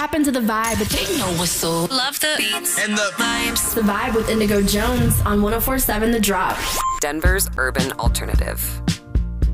tap into the vibe. They know what's up. Love the beats and the vibes. It's the vibe with Indigo Jones on 104.7 The Drop. Denver's urban alternative.